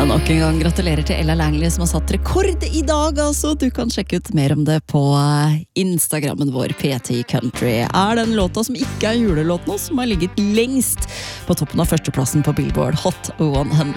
Nok en gang gratulerer til Ella Langley som har satt rekord i dag, altså. Du kan sjekke ut mer om det på Instagrammen vår, PT Country. Den låta som ikke julelåt nå, som har ligget lengst på toppen av førsteplassen på Billboard Hot 100.